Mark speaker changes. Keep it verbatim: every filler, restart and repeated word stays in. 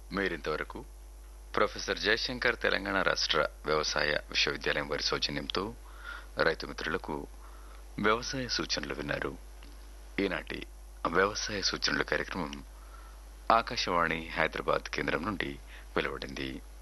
Speaker 1: మీరింతవరకు ప్రొఫెసర్ జయశంకర్ తెలంగాణ రాష్ట్ర వ్యవసాయ విశ్వవిద్యాలయం వారి సౌజన్యంతో రైతు మిత్రులకు వ్యవసాయ సూచనలు విన్నారు. ఈనాటి వ్యవసాయ సూచనల కార్యక్రమం ఆకాశవాణి హైదరాబాద్ కేంద్రం నుండి వెలువడింది.